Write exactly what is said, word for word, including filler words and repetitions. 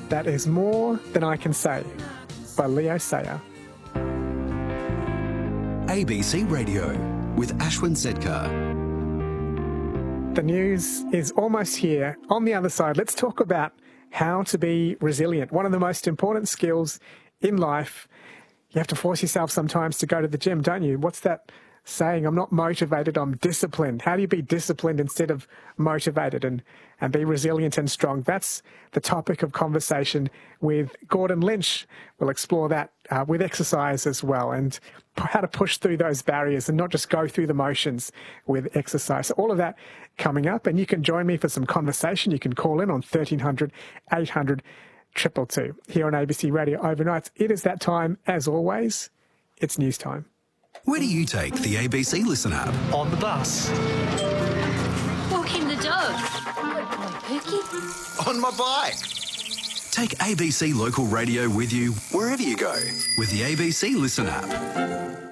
That is More Than I Can Say by Leo Sayer. A B C Radio with Ashwin Sedkar. The news is almost here. On the other side, let's talk about how to be resilient. One of the most important skills in life. You have to force yourself sometimes to go to the gym, don't you? What's that saying? I'm not motivated, I'm disciplined. How do you be disciplined instead of motivated and, and be resilient and strong? That's the topic of conversation with Gordon Lynch. We'll explore that uh, with exercise as well, and how to push through those barriers and not just go through the motions with exercise. So all of that coming up, and you can join me for some conversation. You can call in on thirteen hundred, eight hundred, two two two here on A B C Radio Overnights. It is that time, as always. It's news time. Where do you take the A B C Listen app? On the bus. Walking the dog. Oh, Pookie. On my bike. Take A B C Local Radio with you wherever you go with the A B C Listen app.